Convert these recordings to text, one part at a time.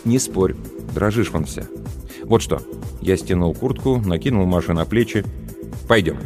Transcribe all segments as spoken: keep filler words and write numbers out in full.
Не спорь, дрожишь вон вся. Вот что, я стянул куртку, накинул Маше на плечи. Пойдем.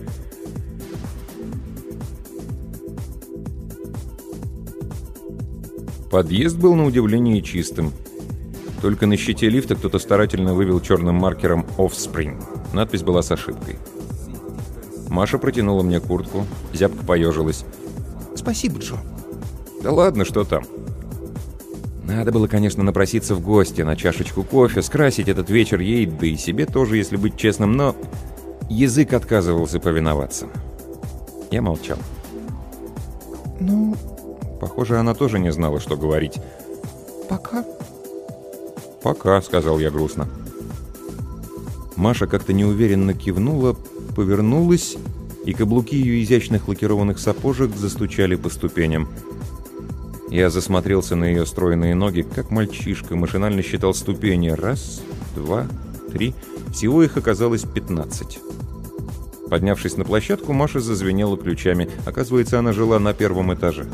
Подъезд был на удивление чистым. Только на щите лифта кто-то старательно вывел черным маркером «Offspring». Надпись была с ошибкой. Маша протянула мне куртку, зябко поежилась. «Спасибо, Джо». «Да ладно, что там?» Надо было, конечно, напроситься в гости на чашечку кофе, скрасить этот вечер ей, да и себе тоже, если быть честным, но язык отказывался повиноваться. Я молчал. «Ну...» Похоже, она тоже не знала, что говорить. «Пока». «Пока», — сказал я грустно. Маша как-то неуверенно кивнула, повернулась, и каблуки ее изящных лакированных сапожек застучали по ступеням. Я засмотрелся на ее стройные ноги, как мальчишка, машинально считал ступени. Раз, два, три. Всего их оказалось пятнадцать. Поднявшись на площадку, Маша зазвенела ключами. Оказывается, она жила на первом этаже.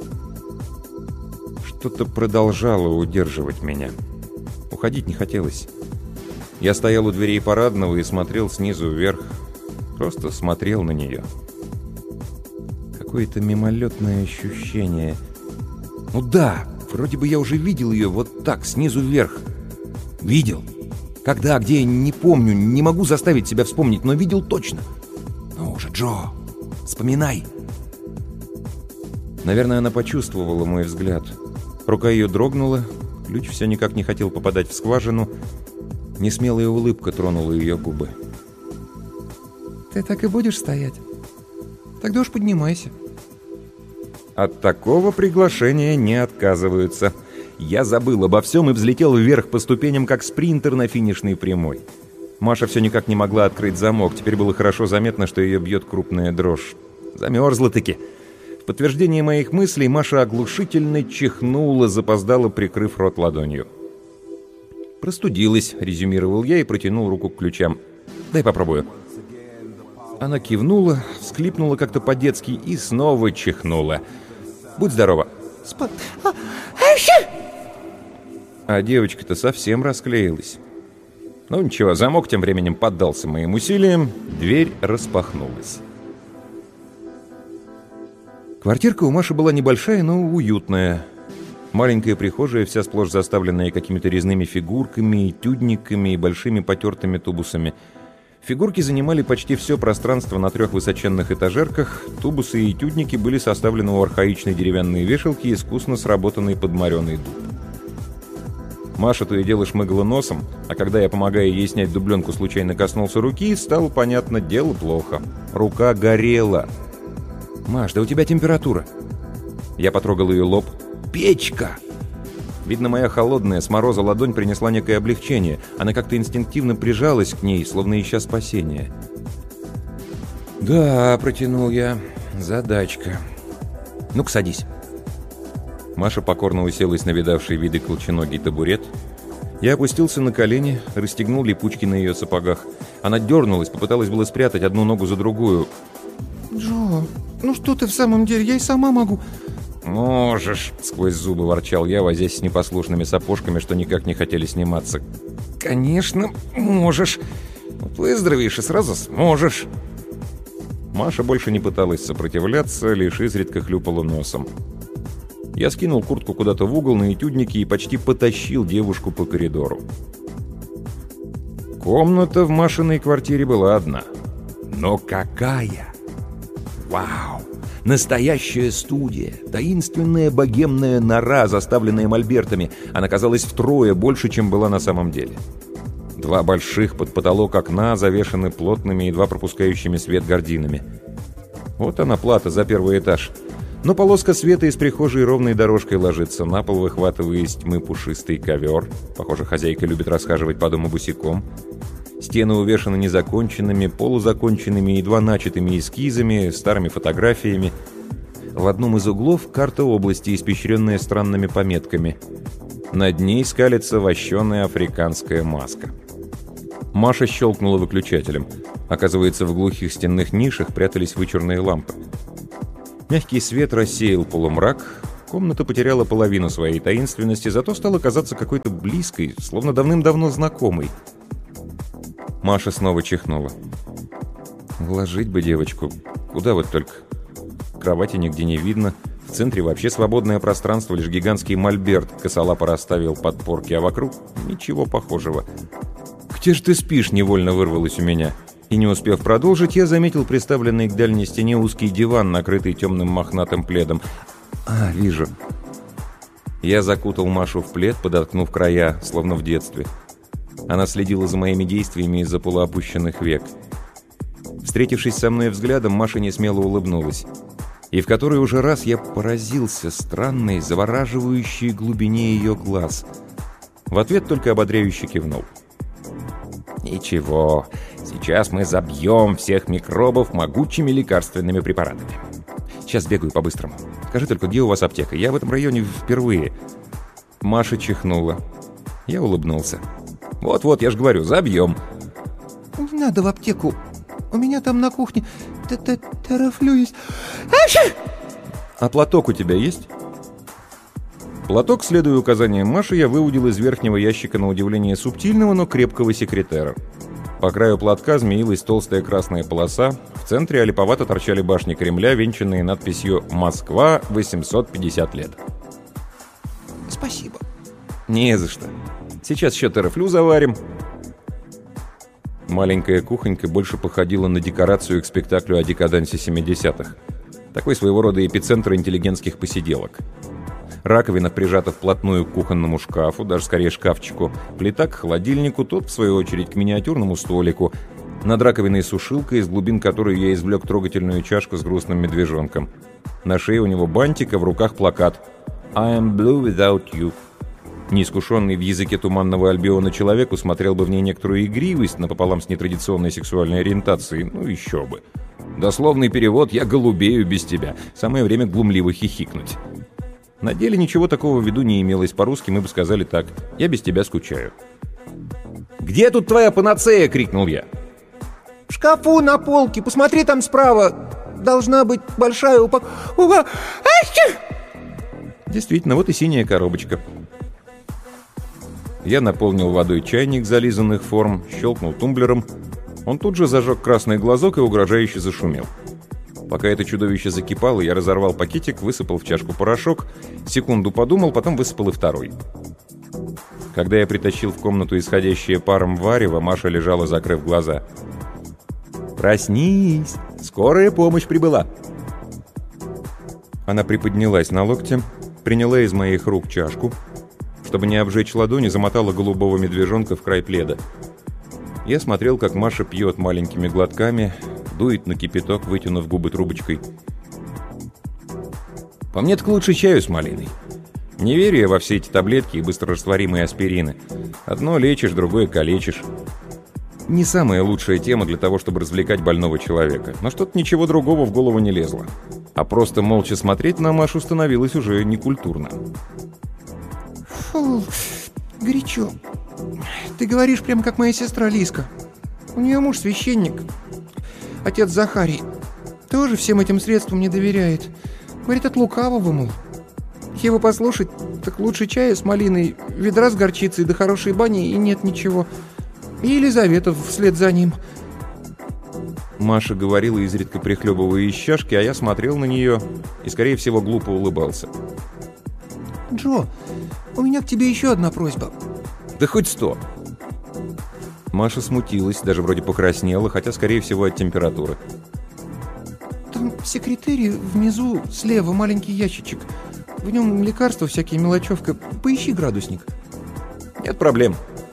Что-то продолжало удерживать меня. Уходить не хотелось. Я стоял у дверей парадного и смотрел снизу вверх. Просто смотрел на нее. Какое-то мимолетное ощущение. Ну да, вроде бы я уже видел ее вот так, снизу вверх. Видел. Когда, где, не помню, не могу заставить себя вспомнить, но видел точно. Ну уже, Джо, вспоминай. Наверное, она почувствовала мой взгляд. Рука ее дрогнула, ключ все никак не хотел попадать в скважину. Несмелая улыбка тронула ее губы. «Ты так и будешь стоять? Тогда уж поднимайся». От такого приглашения не отказываются. Я забыл обо всем и взлетел вверх по ступеням, как спринтер на финишной прямой. Маша все никак не могла открыть замок. Теперь было хорошо заметно, что ее бьет крупная дрожь. Замерзла-таки. В подтверждение моих мыслей Маша оглушительно чихнула, запоздала, прикрыв рот ладонью. «Простудилась», — резюмировал я и протянул руку к ключам. «Дай попробую». Она кивнула, всклипнула как-то по-детски и снова чихнула. «Будь здорова». Спа... А, а девочка-то совсем расклеилась. Ну ничего, замок тем временем поддался моим усилиям, дверь распахнулась. Квартирка у Маши была небольшая, но уютная. Маленькая прихожая, вся сплошь заставленная какими-то резными фигурками, этюдниками и большими потертыми тубусами. Фигурки занимали почти все пространство на трех высоченных этажерках. Тубусы и этюдники были составлены у архаичной деревянной вешалки, искусно сработанной под мореный дуб. Маша то и дело шмыгала носом, а когда я, помогая ей снять дубленку, случайно коснулся руки, стало понятно, дело плохо. Рука горела. «Маш, да у тебя температура». Я потрогал ее лоб. «Печка!» Видно, моя холодная, с мороза ладонь принесла некое облегчение. Она как-то инстинктивно прижалась к ней, словно ища спасения. «Да», — протянул я, — «задачка. Ну-ка, садись». Маша покорно уселась на видавший виды колченогий табурет. Я опустился на колени, расстегнул липучки на ее сапогах. Она дернулась, попыталась было спрятать одну ногу за другую. «Джо, ну что ты в самом деле? Я и сама могу...» «Можешь», — сквозь зубы ворчал я, возясь с непослушными сапожками, что никак не хотели сниматься. «Конечно, можешь. Вот выздоровеешь и сразу сможешь». Маша больше не пыталась сопротивляться, лишь изредка хлюпала носом. Я скинул куртку куда-то в угол на этюднике и почти потащил девушку по коридору. Комната в Машиной квартире была одна. Но какая! Вау! Настоящая студия, таинственная богемная нора, заставленная мольбертами. Она казалась втрое больше, чем была на самом деле. Два больших под потолок окна завешаны плотными, едва пропускающими свет гардинами. Вот она, плата за первый этаж. Но полоска света из прихожей ровной дорожкой ложится на пол, выхватывая из тьмы пушистый ковер. Похоже, хозяйка любит расхаживать по дому босиком. Стены увешаны незаконченными, полузаконченными, едва начатыми эскизами, старыми фотографиями. В одном из углов карта области, испещренная странными пометками. Над ней скалится вощеная африканская маска. Маша щелкнула выключателем. Оказывается, в глухих стенных нишах прятались вычурные лампы. Мягкий свет рассеял полумрак. Комната потеряла половину своей таинственности, зато стала казаться какой-то близкой, словно давным-давно знакомой. Маша снова чихнула. Уложить бы девочку. Куда вот только? Кровати нигде не видно. В центре вообще свободное пространство, лишь гигантский мольберт косолапо расставил подпорки, а вокруг ничего похожего. «Где ж ты спишь?» — невольно вырвалось у меня. И не успев продолжить, я заметил приставленный к дальней стене узкий диван, накрытый темным мохнатым пледом. «А, вижу». Я закутал Машу в плед, подоткнув края, словно в детстве. Она следила за моими действиями из-за полуопущенных век. Встретившись со мной взглядом, Маша несмело улыбнулась. И в который уже раз я поразился странной, завораживающей глубине ее глаз. В ответ только ободряюще кивнул. «Ничего, сейчас мы забьем всех микробов могучими лекарственными препаратами. Сейчас бегаю по-быстрому. Скажи только, где у вас аптека? Я в этом районе впервые». Маша чихнула. Я улыбнулся. «Вот-вот, я же говорю, забьем». «Не надо в аптеку. У меня там на кухне терафлю есть». «А платок у тебя есть?» Платок, следуя указаниям Маши, я выудил из верхнего ящика на удивление субтильного, но крепкого секретера. По краю платка змеилась толстая красная полоса, в центре олиповато торчали башни Кремля, венчанные надписью «Москва, восемьсот пятьдесят лет». «Спасибо». «Не за что. Сейчас еще терафлю заварим». Маленькая кухонька больше походила на декорацию к спектаклю о декадансе семидесятых. Такой своего рода эпицентр интеллигентских посиделок. Раковина прижата вплотную к кухонному шкафу, даже скорее шкафчику, плита к холодильнику, тот, в свою очередь, к миниатюрному столику. Над раковиной сушилка, из глубин которой я извлек трогательную чашку с грустным медвежонком. На шее у него бантик, а в руках плакат «I am blue without you». Неискушенный в языке туманного Альбиона человек усмотрел бы в ней некоторую игривость напополам с нетрадиционной сексуальной ориентацией. Ну еще бы. Дословный перевод «Я голубею без тебя». Самое время глумливо хихикнуть. На деле ничего такого в виду не имелось. По-русски мы бы сказали так: «Я без тебя скучаю». «Где тут твоя панацея?» — крикнул я. «В шкафу на полке. Посмотри там справа. Должна быть большая упаковка». Действительно, вот и синяя коробочка. Я наполнил водой чайник зализанных форм, щелкнул тумблером. Он тут же зажег красный глазок и угрожающе зашумел. Пока это чудовище закипало, я разорвал пакетик, высыпал в чашку порошок, секунду подумал, потом высыпал и второй. Когда я притащил в комнату исходящее паром варево, Маша лежала, закрыв глаза. «Проснись! Скорая помощь прибыла!» Она приподнялась на локте, приняла из моих рук чашку, чтобы не обжечь ладони, замотала голубого медвежонка в край пледа. Я смотрел, как Маша пьет маленькими глотками, дует на кипяток, вытянув губы трубочкой. По мне так лучше чаю с малиной. Не верю я во все эти таблетки и быстрорастворимые аспирины. Одно лечишь, другое калечишь. Не самая лучшая тема для того, чтобы развлекать больного человека. Но что-то ничего другого в голову не лезло. А просто молча смотреть на Машу становилось уже некультурно. «Фу, горячо. Ты говоришь прям как моя сестра Лиска. У нее муж священник. Отец Захарий. Тоже всем этим средствам не доверяет. Говорит, от лукавого, мол. Его послушать, так лучше чая с малиной, ведра с горчицей до хорошей бани и нет ничего. И Елизавета вслед за ним». Маша говорила, изредка прихлебывая из чашки, а я смотрел на нее и, скорее всего, глупо улыбался. «Джо, у меня к тебе еще одна просьба». «Да хоть сто». Маша смутилась, даже вроде покраснела, хотя, скорее всего, от температуры. «Там в секретаре внизу слева маленький ящичек. В нем лекарства всякие, мелочевка. Поищи градусник». «Нет проблем».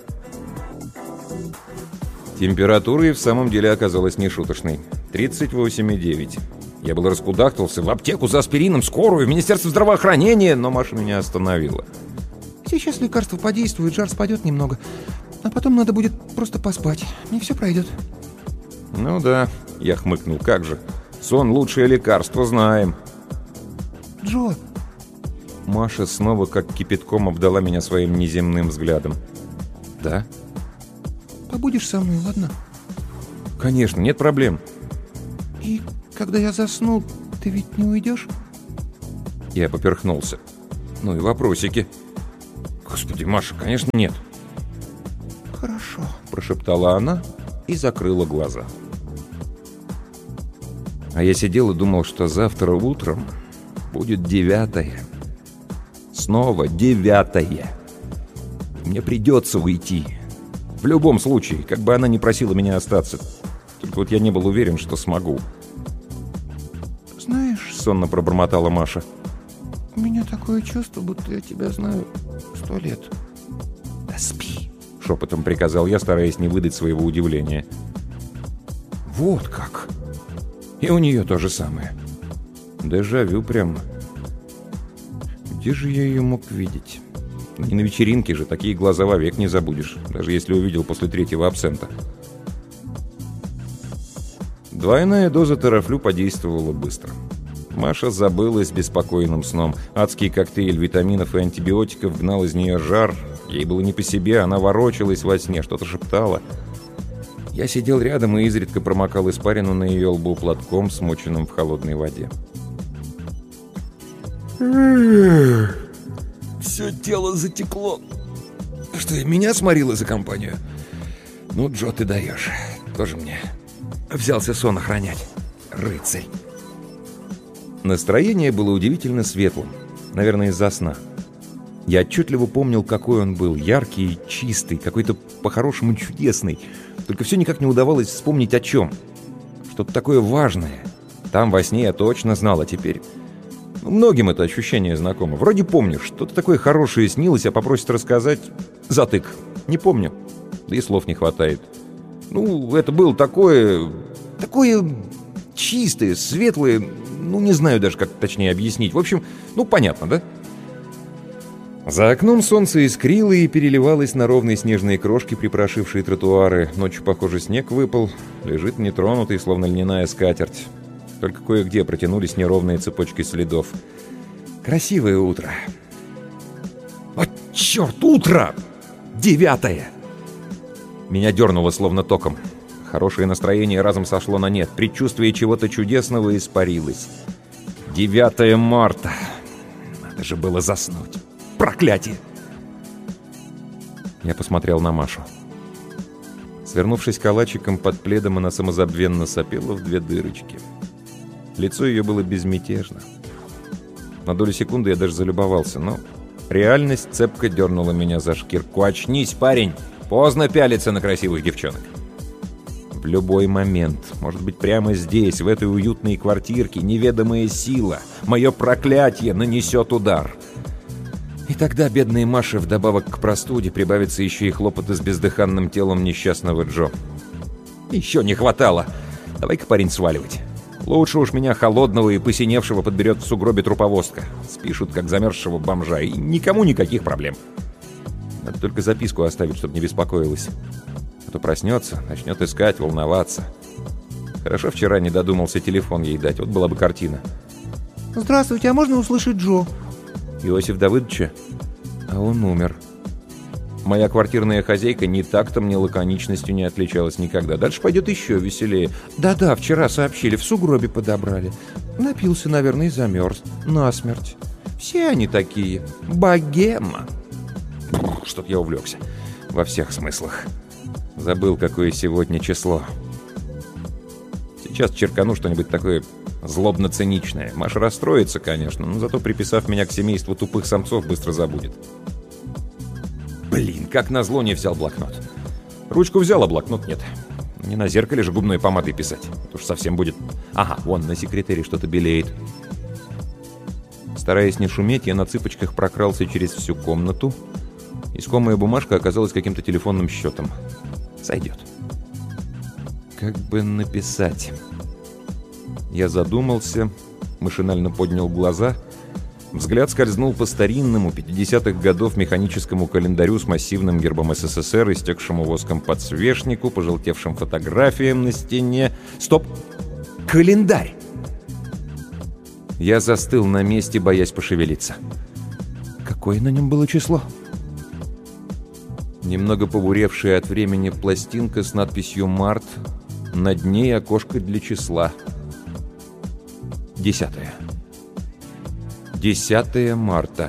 Температура и в самом деле оказалась нешуточной. тридцать восемь и девять. Я был раскудахтался: в аптеку за аспирином, скорую, в Министерство здравоохранения, но Маша меня остановила. «Сейчас лекарство подействует, жар спадет немного, а потом надо будет просто поспать, и все пройдет». «Ну да», — я хмыкнул, — «как же. Сон — лучшее лекарство, знаем». «Джо». Маша снова как кипятком обдала меня своим неземным взглядом. «Да?» «Побудешь со мной, ладно?» «Конечно, нет проблем». «И когда я засну, ты ведь не уйдешь?» Я поперхнулся. Ну и вопросики. «Господи, Маша, конечно, нет». «Хорошо», — прошептала она и закрыла глаза. А я сидел и думал, что завтра утром будет девятое. Снова девятое. Мне придется уйти. В любом случае, как бы она ни просила меня остаться. Только вот я не был уверен, что смогу. «Знаешь...» — сонно пробормотала Маша. «У меня такое чувство, будто я тебя знаю сто лет». «Да спи!» — шепотом приказал я, стараясь не выдать своего удивления. «Вот как!» И у нее то же самое. Дежавю прямо. Где же я ее мог видеть? Не на вечеринке же, такие глаза вовек не забудешь, даже если увидел после третьего абсента. Двойная доза терафлю подействовала быстро. Маша забылась беспокойным сном. Адский коктейль витаминов и антибиотиков гнал из нее жар. Ей было не по себе, она ворочалась во сне, что-то шептала. Я сидел рядом и изредка промокал испарину на ее лбу платком, смоченным в холодной воде. Все тело затекло. Что, и меня сморило за компанию? Ну, Джо, ты даешь. Тоже мне взялся сон охранять. Рыцарь. Настроение было удивительно светлым. Наверное, из-за сна. Я отчетливо помнил, какой он был. Яркий, чистый, какой-то по-хорошему чудесный. Только все никак не удавалось вспомнить о чем. Что-то такое важное. Там во сне я точно знал, а теперь... Ну, многим это ощущение знакомо. Вроде помню, что-то такое хорошее снилось, а попросит рассказать... Затык. Не помню. Да и слов не хватает. Ну, это было такое... Такое чистое, светлое... Ну, не знаю даже, как точнее объяснить. В общем, ну, понятно, да? За окном солнце искрило и переливалось на ровные снежные крошки, припорошившие тротуары. Ночью, похоже, снег выпал. Лежит нетронутый, словно льняная скатерть. Только кое-где протянулись неровные цепочки следов. Красивое утро. Вот черт, утро! Девятое! Меня дернуло словно током. Хорошее настроение разом сошло на нет. Предчувствие чего-то чудесного испарилось. девятое марта. Надо же было заснуть. Проклятие! Я посмотрел на Машу. Свернувшись калачиком под пледом, она самозабвенно сопела в две дырочки. Лицо ее было безмятежно. На долю секунды я даже залюбовался, но реальность цепко дернула меня за шкирку. «Очнись, парень! Поздно пялиться на красивых девчонок!» В любой момент, может быть, прямо здесь, в этой уютной квартирке, неведомая сила, мое проклятие нанесет удар. И тогда бедной Маше вдобавок к простуде прибавится еще и хлопоты с бездыханным телом несчастного Джо. Еще не хватало. Давай-ка, парень, сваливать. Лучше уж меня холодного и посиневшего подберет в сугробе труповозка. Спишут, как замерзшего бомжа, и никому никаких проблем. Надо только записку оставить, чтобы не беспокоилась. А то проснется, начнет искать, волноваться. Хорошо вчера не додумался телефон ей дать, вот была бы картина. «Здравствуйте, а можно услышать Джо?» Иосиф Давыдовича? А он умер. Моя квартирная хозяйка ни тактом, ни лаконичностью не отличалась никогда. Дальше пойдет еще веселее. Да-да, вчера сообщили, в сугробе подобрали. Напился, наверное, и замерз. Насмерть. Все они такие. Богема. Что-то я увлекся. Во всех смыслах. Забыл, какое сегодня число. Сейчас черкану что-нибудь такое злобно-циничное. Маша расстроится, конечно, но зато, приписав меня к семейству тупых самцов, быстро забудет. Блин, как назло не взял блокнот. Ручку взял, а блокнот нет. Не на зеркале же губной помадой писать. Это уж совсем будет... Ага, вон на секретаре что-то белеет. Стараясь не шуметь, я на цыпочках прокрался через всю комнату. Искомая бумажка оказалась каким-то телефонным счетом. Сойдет. Как бы написать? Я задумался, машинально поднял глаза. Взгляд скользнул по старинному пятидесятых годов механическому календарю с массивным гербом СССР, истекшему воском подсвечнику, пожелтевшим фотографиям на стене. Стоп! Календарь! Я застыл на месте, боясь пошевелиться. Какое на нем было число? Немного побуревшая от времени пластинка с надписью «Март», над ней окошко для числа. Десятое. десятое марта.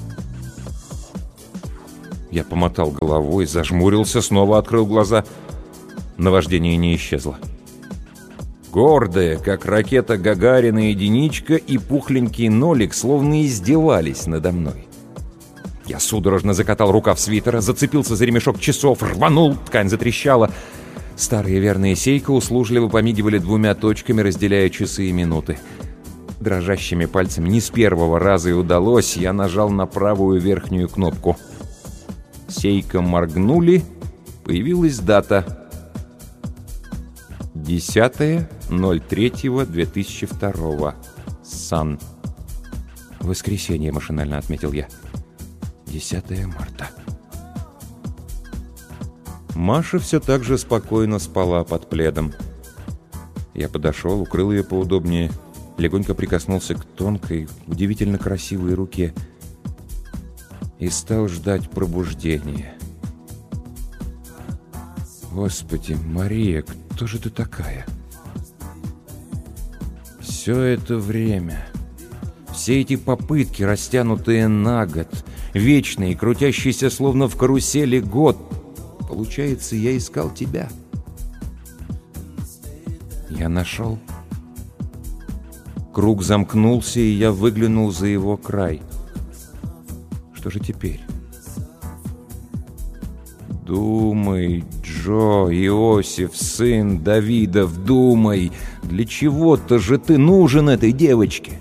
Я помотал головой, зажмурился, снова открыл глаза. Наваждение не исчезло. Гордая, как ракета Гагарина, единичка и пухленький нолик словно издевались надо мной. Я судорожно закатал рукав свитера, зацепился за ремешок часов, рванул, ткань затрещала. Старые верные Сейка услужливо помигивали двумя точками, разделяя часы и минуты. Дрожащими пальцами не с первого раза и удалось, я нажал на правую верхнюю кнопку. Сейка моргнули, появилась дата. десятое ноль третьего две тысячи второго. Сан. Воскресенье, машинально отметил я. десятое марта. Маша все так же спокойно спала под пледом. Я подошел, укрыл ее поудобнее, легонько прикоснулся к тонкой, удивительно красивой руке и стал ждать пробуждения. Господи, Мария, кто же ты такая? Все это время, все эти попытки, растянутые на год, вечный, крутящийся словно в карусели год. Получается, я искал тебя. Я нашел. Круг замкнулся, и я выглянул за его край. Что же теперь? Думай, Джо, Иосиф, сын Давидов, думай, для чего-то же ты нужен этой девочке.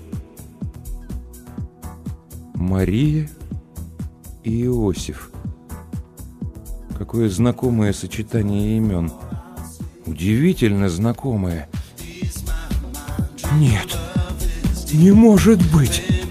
Мария и Иосиф. Какое знакомое сочетание имен. Удивительно знакомое. Нет, не может быть.